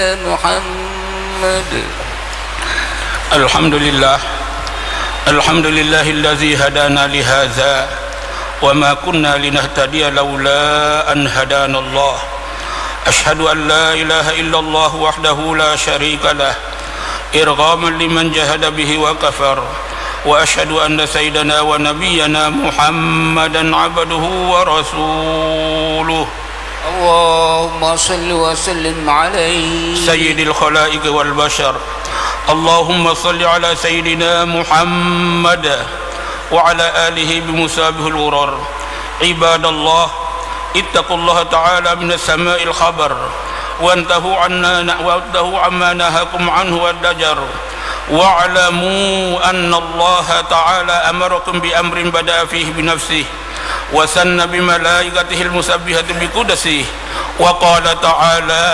محمد. الحمد لله الذي هدانا لهذا وما كنا لنهتدي لولا أن هدانا الله. أشهد أن لا إله إلا الله وحده لا شريك له إرغاما لمن جهد به وكفر، وأشهد أن سيدنا ونبينا محمدا عبده ورسوله. اللهم صل وسلم عليه سيد الخلائق والبشر. اللهم صل على سيدنا محمد وعلى آله بمسابه الغرر. عباد الله، اتقوا الله تعالى من السماء الخبر، وانتهوا عما نهاكم عنه والدجر، واعلموا أن الله تعالى أمركم بأمر بدأ فيه بنفسه وسن بملائكته المسبحة بقدسه، وقال تعالى: